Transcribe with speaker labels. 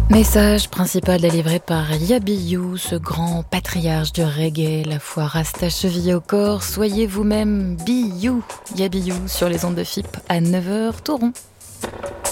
Speaker 1: Message principal délivré par Yabiyu, ce grand patriarche du reggae, la foi rasta chevillée au corps. Soyez vous-même Biyu, Yabiyu, sur les ondes de FIP à 9h tout rond.